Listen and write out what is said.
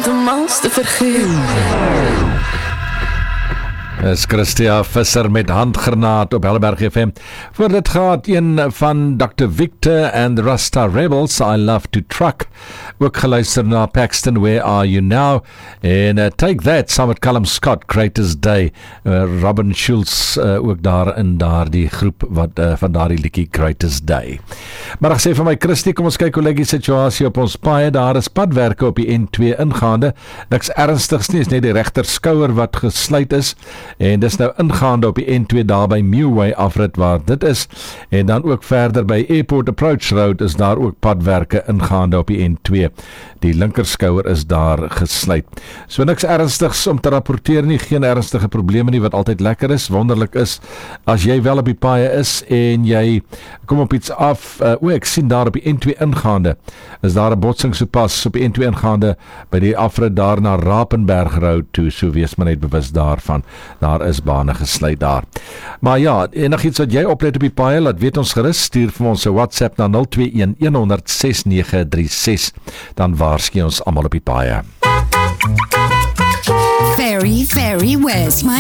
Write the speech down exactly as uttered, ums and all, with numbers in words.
heeltemal te vergeet. Is Christia Visser met Handgranaat op Helleberg F M. Voor dit gaat een van dokter Victor and the Rasta Rebels, I Love to Truck. Ook geluister na Paxton, Where Are You Now? En uh, Take That, saam met Callum Scott, Greatest Day. Uh, Robin Schulz uh, ook daar in daar die groep wat uh, van daardie liedjie Greatest Day. Maar ek sê vir my Christie, kom ons kyk hoe lyk die situasie op ons paaie. Daar is padwerke op die N twee ingaande. Niks ernstigs nie, is net die regter skouer wat gesluit is. En dis nou ingaande op die N twee daar by Meway afrit waar dit is. En dan ook verder by Airport Approach Road is daar ook padwerke ingaande op die N twee. Die linkerskouer is daar gesluit. So niks ernstigs om te rapporteer nie, geen ernstige probleme nie, wat altyd lekker is. Wonderlik is, as jy wel op die paaie is en jy kom op iets af, uh, o ek sien daar op die N twee ingaande, is daar 'n botsing sopas op die N twee ingaande by die afrit daar na Rapenberg Road toe, so wees maar net bewus daarvan. Daar is bane gesluit daar. Maar ja, enigiets wat jy oplet op die paaie, laat weet ons gerus, stuur vir ons 'n WhatsApp na nul twee een een honderd ses nege drie ses. Dan waarsku ons almal op die paaie. Very, very West.